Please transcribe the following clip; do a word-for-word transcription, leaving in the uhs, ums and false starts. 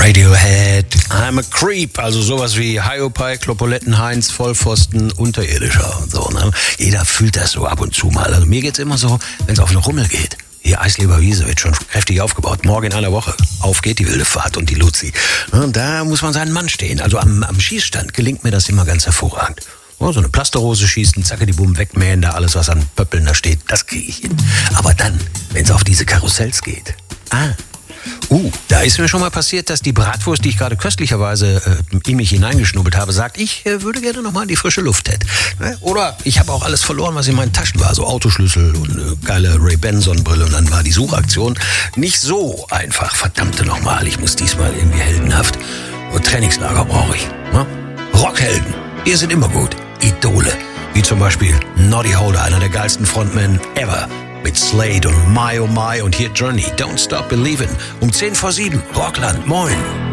Radiohead, I'm a Creep, also sowas wie Hiopai, Klopoletten, Heinz, Vollpfosten, Unterirdischer und so, ne? Jeder fühlt das so ab und zu mal. Also mir geht's immer so, wenn es auf eine Rummel geht. Hier Eisleber Wiese wird schon kräftig aufgebaut. Morgen in einer Woche. Auf geht die wilde Fahrt und die Luzi. Und da muss man seinen Mann stehen. Also am, am Schießstand gelingt mir das immer ganz hervorragend. Oh, so eine Plasterrose schießen, zacke die Buben wegmähen, da alles, was an Pöppeln da steht, das kriege ich hin. Aber dann, wenn es auf diese Karussells geht. Ah, uh, da ist mir schon mal passiert, dass die Bratwurst, die ich gerade köstlicherweise äh, in mich hineingeschnubbelt habe, sagt, ich äh, würde gerne nochmal in die frische Luft hätte. Oder ich habe auch alles verloren, was in meinen Taschen war, so Autoschlüssel und äh, geile Ray-Ban-Sonnenbrille. Und dann war die Suchaktion nicht so einfach. Verdammte nochmal, ich muss diesmal irgendwie heldenhaft. Und Trainingslager brauche ich. Ne? Rockhelden, die sind immer gut. Idole, wie zum Beispiel Noddy Holder, einer der geilsten Frontmen ever. Mit Slade und My Oh My und hier Journey, Don't Stop Believin'. Um zehn vor sieben, Rockland, moin.